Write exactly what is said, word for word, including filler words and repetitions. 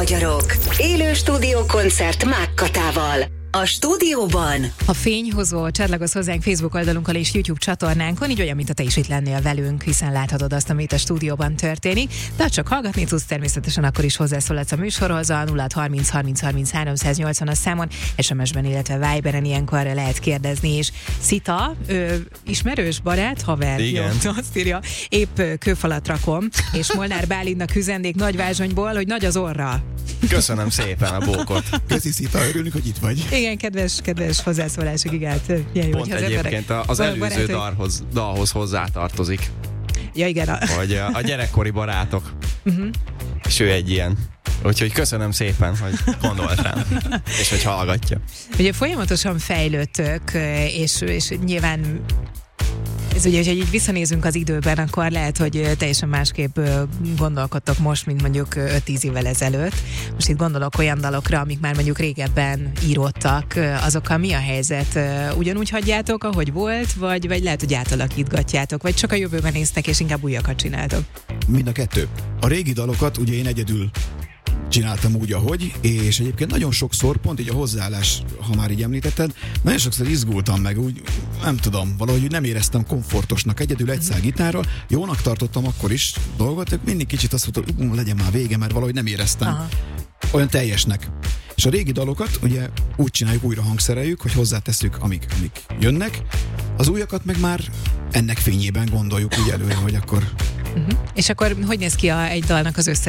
Magyarok. Élő stúdiókoncert Mák Katával. A stúdióban a fényhozó csatlakoz hozzánk Facebook oldalunkkal és YouTube csatornánkon, így olyan, mint te is itt lennél velünk, hiszen láthatod azt, amit a stúdióban történik, de csak hallgatni tudsz, természetesen akkor is hozzászólhatsz a műsorhoz, a nulla harminc harminc harminc háromszáznyolcvan a számon, es em es-ben, illetve Viberen ilyenkor lehet kérdezni is. Szita, ö, ismerős, barát, haver, igen. Jó, azt írja, épp kőfalat rakom, és Molnár Bálintnak üzendék Nagyvázsonyból, hogy nagy az orra. Köszönöm szépen a bókot. Köszi Szita, örülünk, hogy itt vagy. Igen, kedves, kedves hozzászólások, igen. Ilyen jó, Pont egyébként az, az előző barátok... dalhoz, dalhoz hozzátartozik. Ja, igen. A... Hogy a, a gyerekkori barátok. Uh-huh. És ő egy ilyen. Úgyhogy köszönöm szépen, hogy gondolt rám, és hogy hallgatja. Ugye folyamatosan fejlődtök, és, és nyilván ez ugye, hogyha így visszanézünk az időben, akkor lehet, hogy teljesen másképp gondolkodtok most, mint mondjuk öt-tíz évvel ezelőtt. Most itt gondolok olyan dalokra, amik már mondjuk régebben íródtak, azokkal mi a helyzet? Ugyanúgy hagyjátok, ahogy volt, vagy, vagy lehet, hogy átalakítgatjátok, vagy csak a jövőben néztek, és inkább újakat csináltok? Mind a kettő. A régi dalokat ugye én egyedül csináltam úgy, ahogy, és egyébként nagyon sokszor, pont így a hozzáállás, ha már így említetted, nagyon sokszor izgultam meg, úgy nem tudom, valahogy úgy nem éreztem komfortosnak egyedül egy szál gitárral, jónak tartottam akkor is dolgot, mindig kicsit azt mondtam, hogy legyen már vége, mert valahogy nem éreztem Aha. olyan teljesnek. És a régi dalokat ugye úgy csináljuk, újra hangszereljük, hogy hozzátesszük, amik, amik jönnek, az újakat meg már ennek fényében gondoljuk úgy előre, hogy akkor Uh-huh. És akkor hogy néz ki a, egy dalnak az össze